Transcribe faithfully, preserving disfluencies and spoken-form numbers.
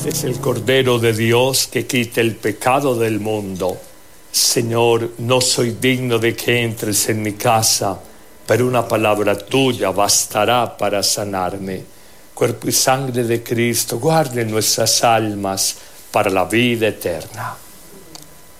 Este es el Cordero de Dios que quita el pecado del mundo. Señor, no soy digno de que entres en mi casa, pero una palabra tuya bastará para sanarme. Cuerpo y sangre de Cristo, guarde nuestras almas para la vida eterna.